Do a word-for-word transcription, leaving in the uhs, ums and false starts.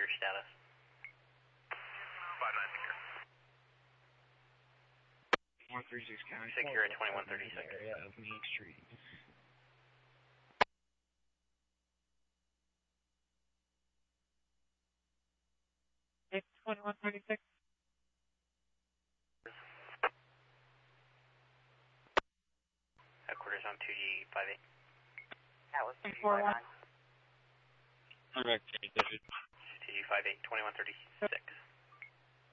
secure status. five nine secure. one thirty-six County. Secure at twenty-one thirty-six. Area of Main Street. It's twenty-one thirty-six. Headquarters on two G five eight. That was two G four five one. nine. Correct, David. two G five eight, twenty-one thirty-six.